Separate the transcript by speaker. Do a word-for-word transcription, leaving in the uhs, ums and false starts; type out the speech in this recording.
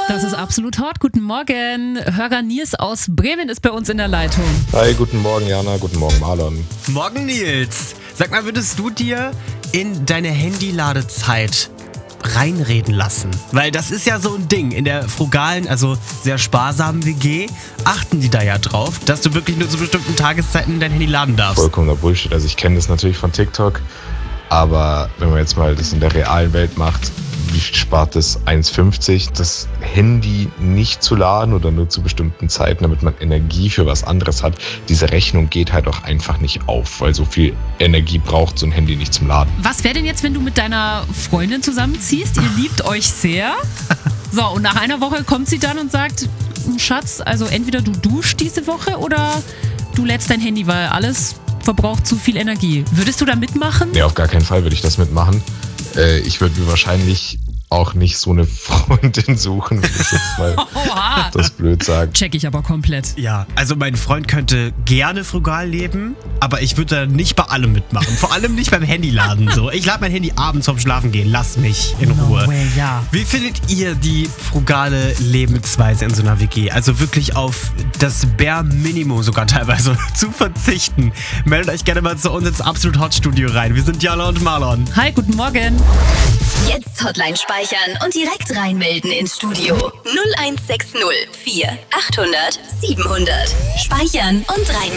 Speaker 1: Das ist absolut hot. Guten Morgen. Hörer Nils aus Bremen ist bei uns in der Leitung.
Speaker 2: Hi, guten Morgen Jana, guten Morgen Marlon.
Speaker 3: Morgen Nils. Sag mal, würdest du dir in deine Handyladezeit reinreden lassen? Weil das ist ja so ein Ding. In der frugalen, also sehr sparsamen W G achten die da ja drauf, dass du wirklich nur zu bestimmten Tageszeiten dein Handy laden darfst.
Speaker 2: Vollkommener Bullshit. Also ich kenne das natürlich von TikTok, aber wenn man jetzt mal das in der realen Welt macht, wie viel spart das? eins fünfzig, das Handy nicht zu laden oder nur zu bestimmten Zeiten, damit man Energie für was anderes hat. Diese Rechnung geht halt auch einfach nicht auf, weil so viel Energie braucht so ein Handy nicht zum Laden.
Speaker 1: Was wäre denn jetzt, wenn du mit deiner Freundin zusammenziehst? Ihr liebt euch sehr. So, und nach einer Woche kommt sie dann und sagt, Schatz, also entweder du duschst diese Woche oder du lädst dein Handy, weil alles verbraucht zu viel Energie. Würdest du da mitmachen?
Speaker 2: Nee, auf gar keinen Fall würde ich das mitmachen. Äh, ich würde mir wahrscheinlich auch nicht so eine Freundin suchen, wenn ich jetzt mal
Speaker 1: Oha.
Speaker 2: das blöd sagen.
Speaker 1: Check ich aber komplett.
Speaker 3: Ja, also mein Freund könnte gerne frugal leben, aber ich würde da nicht bei allem mitmachen. Vor allem nicht beim Handyladen. So. Ich lade mein Handy abends vorm Schlafen gehen. Lass mich in
Speaker 1: No
Speaker 3: Ruhe.
Speaker 1: way, ja.
Speaker 3: Wie findet ihr die frugale Lebensweise in so einer W G? Also wirklich auf das Bare Minimum sogar teilweise zu verzichten. Meldet euch gerne mal zu uns ins Absolut Hot Studio rein. Wir sind Jana und Marlon.
Speaker 1: Hi, guten Morgen.
Speaker 4: Jetzt Hotline speichern und direkt reinmelden ins Studio. null eins sechs null vier achthundert siebenhundert. Speichern und reinmelden.